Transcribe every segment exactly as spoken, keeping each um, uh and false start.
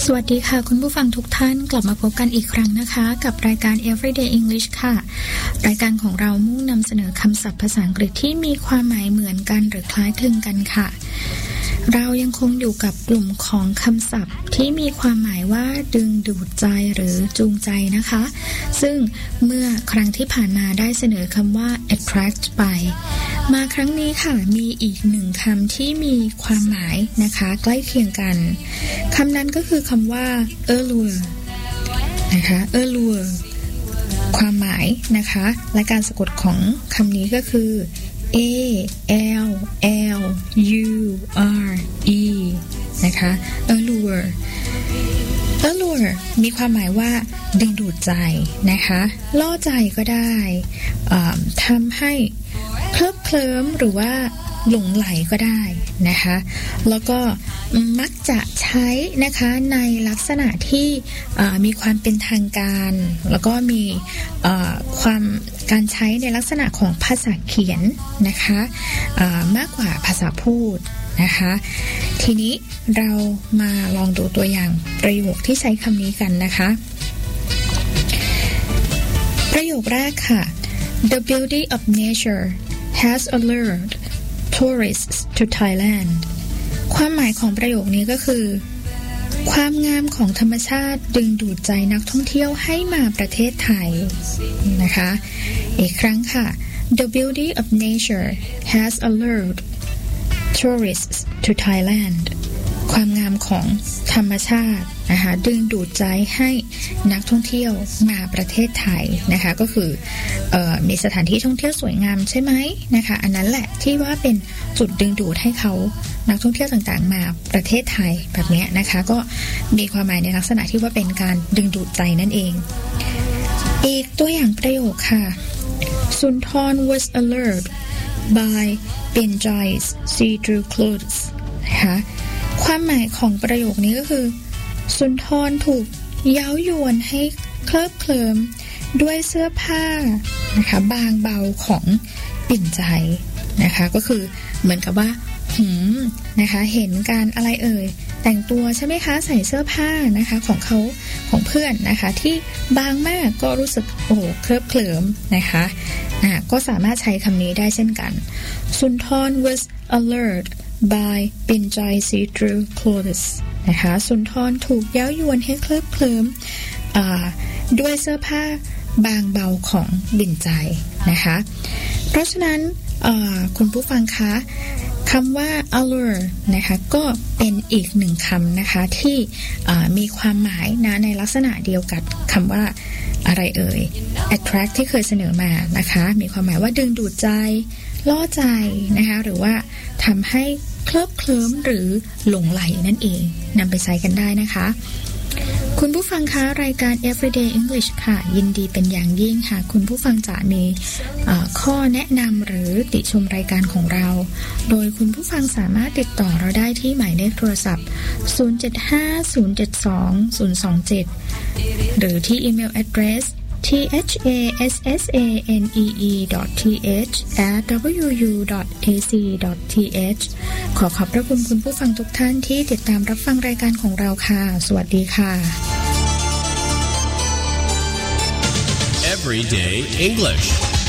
สวัสดีค่ะคุณผู้ฟังทุกท่านกลับมาพบกันอีกครั้งนะคะกับรายการ Everyday English ค่ะรายการของเรามุ่งนำเสนอคำศัพท์ภาษาอังกฤษที่มีความหมายเหมือนกันหรือคล้ายคลึงกันค่ะเรายังคงอยู่กับกลุ่มของคำศัพท์ที่มีความหมายว่าดึงดูดใจหรือจูงใจนะคะซึ่งเมื่อครั้งที่ผ่านมาได้เสนอคำว่า attract ไปมาครั้งนี้ค่ะมีอีกหนึ่งคำที่มีความหมายนะคะใกล้เคียงกันคำนั้นก็คือคำว่า allure นะคะ allure ความหมายนะคะและการสะกดของคำนี้ก็คือ A L L U R E นะคะ allure allure มีความหมายว่าดึงดูดใจนะคะล่อใจก็ได้ทำให้เคลิบเคลิ้มหรือว่าหลงไหลก็ได้นะคะแล้วก็มักจะใช้นะคะในลักษณะที่มีความเป็นทางการแล้วก็มีความการใช้ในลักษณะของภาษาเขียนนะคะมากกว่าภาษาพูดนะคะทีนี้เรามาลองดูตัวอย่างประโยคที่ใช้คำนี้กันนะคะประโยคแรกค่ะ The beauty of nature has allured tourists to Thailand ความหมายของประโยคนี้ก็คือความงามของธรรมชาติดึงดูดใจนักท่องเที่ยวให้มาประเทศไทยนะคะอีกครั้งค่ะ The beauty of nature has allured tourists to Thailand ความงามของธรรมชาตินะคะดึงดูดใจให้นักท่องเที่ยวมาประเทศไทยนะคะก็คือเอ่อมีสถานที่ท่องเที่ยวสวยงามใช่ไหมนะคะอันนั้นแหละที่ว่าเป็นจุดดึงดูดให้เขานักท่องเที่ยวต่างๆมาประเทศไทยแบบนี้นะคะก็มีความหมายในลักษณะที่ว่าเป็นการดึงดูดใจนั่นเองอีกตัวอย่างประโยคค่ะสุนทร was allured by Benjai's see-through clothes นะคะความหมายของประโยคนี้ก็คือสุนทรถูกเย้ายวนให้เคลิบเคลิ้มด้วยเสื้อผ้านะคะบางเบาของปิ่นใจนะคะก็คือเหมือนกับว่าหืมนะคะเห็นการอะไรเอ่ยแต่งตัวใช่ไหมคะใส่เสื้อผ้านะคะของเขาของเพื่อนนะคะที่บางมากก็รู้สึกโอ้เคลิบเคลิ้มนะคะอ่าก็สามารถใช้คำนี้ได้เช่นกันสุนทร was allured by Benjai see-through clothes นะคะสุนทรถูกเย้ายวนให้เคลิบเคลิ้มด้วยเสื้อผ้าบางเบาของบิ่นใจนะคะเพราะฉะนั้นคุณผู้ฟังคะคำว่า allure นะคะก็เป็นอีกหนึ่งคำนะคะที่มีความหมายนะในลักษณะเดียวกับคำว่าอะไรเอ่ย attract ที่เคยเสนอมานะคะมีความหมายว่าดึงดูดใจล่อใจนะคะหรือว่าทำให้เคลิบเคลิ้มหรือหลงไหลนั่นเองนำไปใช้กันได้นะคะคุณผู้ฟังคะรายการ Everyday English ค่ะยินดีเป็นอย่างยิ่งค่ะคุณผู้ฟังจะมีข้อแนะนำหรือติชมรายการของเราโดยคุณผู้ฟังสามารถติดต่อเราได้ที่หมายเลขโทรศัพท์ศูนย์ เจ็ด ห้า ศูนย์ เจ็ด สอง ศูนย์ สอง เจ็ดหรือที่อีเมล address thassanee.th at wu.ac.th ขอขอบพระคุณคุณผู้ฟังทุกท่านที่ติดตามรับฟังรายการของเราค่ะสวัสดีค่ะ Everyday English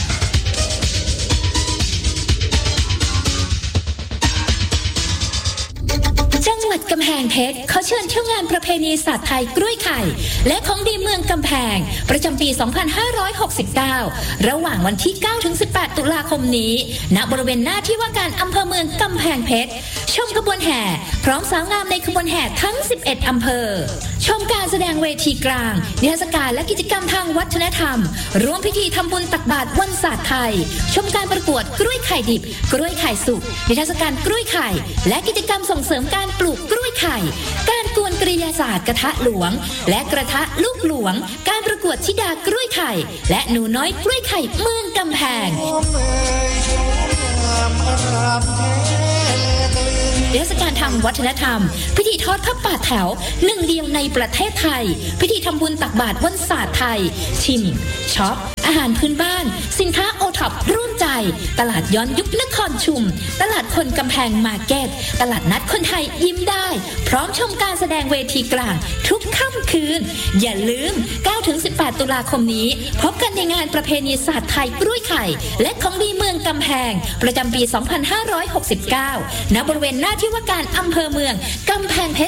จังหวัดกำแพงเพชรเขาเชิญเที่ยวงานประเพณีศาสตร์ไทยกล้วยไข่และของดีเมืองกำแพงประจำปี สองพันห้าร้อยหกสิบเก้า ระหว่างวันที่ เก้าถึงสิบแปด ตุลาคมนี้ณบริเวณหน้าที่ว่าการอำเภอเมืองกำแพงเพชรชมขบวนแห่พร้อมสาวงามในขบวนแห่ทั้งสิบเอ็ดอำเภอชมการแสดงเวทีกลางนิทรรศการและกิจกรรมทางวัฒนธรรมร่วมพิธีทำบุญตักบาตรวันศาสตร์ไทยชมการประกวดกล้วยไข่ดิบกล้วยไข่สุกนิทรรศการกล้วยไข่และกิจกรรมส่งเสริมการปลูกกล้วยไข่การกวนกริยาศาสตร์กระทะหลวงและกระทะลูกหลวงการประกวดธิดากล้วยไข่และหนูน้อยกล้วยไข่เมืองกำแพงเทศกาลทางวัฒนธรรมพิธีทอดผ้าป่าแถวหนึ่งเดียวในประเทศไทยพิธีทำบุญตักบาตรวันศาสตร์ไทยชิมช็อปอาหารพื้นบ้านสินค้าโอท็อปร่วมใจตลาดย้อนยุคนครชุมตลาดคนกำแพงมาร์เก็ตตลาดนัดคนไทยยิ้มได้พร้อมชมการแสดงเวทีกลางทุกค่ำคืนอย่าลืม เก้าถึงสิบแปด ตุลาคมนี้พบกันในงานประเพณีศาสตร์ไทยกล้วยไข่และของดีเมืองกำแพงประจำปี สองพันห้าร้อยหกสิบเก้า ณ บริเวณหน้าที่ว่าการอำเภอเมืองกำแพงเพชร